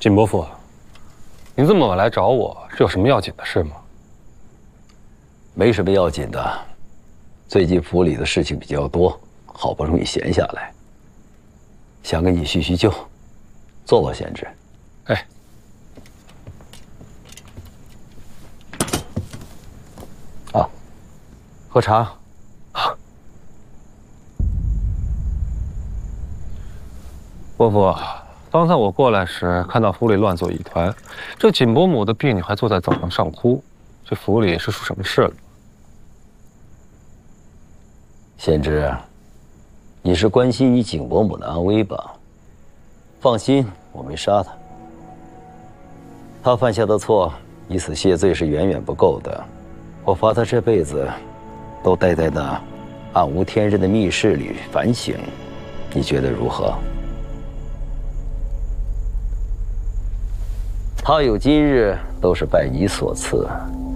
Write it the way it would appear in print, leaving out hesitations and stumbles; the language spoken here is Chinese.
锦伯父，您这么晚来找我，是有什么要紧的事吗？ 没什么要紧的，最近府里的事情比较多，好不容易闲下来，想跟你叙叙旧。坐吧，贤侄。 哎， 啊，喝茶。 好。伯父。 刚才我过来时，看到府里乱作一团，这锦伯母的婢女还坐在走廊上哭，这府里是出什么事了？ 贤侄，你是关心你景伯母的安危吧？放心，我没杀她。她犯下的错，以死谢罪是远远不够的。我罚她这辈子都待在那暗无天日的密室里反省，你觉得如何？ 他有今日，都是拜你所赐。